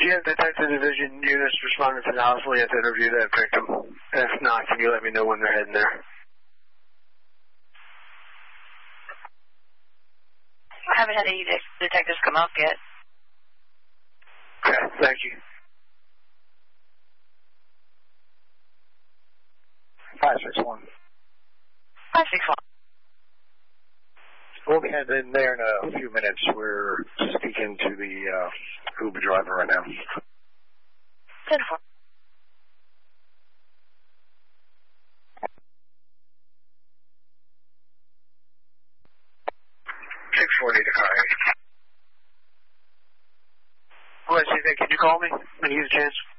you have Detective Division units responding to Housley to interview that victim? If not, can you let me know when they're heading there? I haven't had any detectives come up yet. Okay, thank you. 561. 561. We'll be heading in there in a few minutes. We're speaking to the Uber driver right now. 10-4. What, can you call me when you get a chance?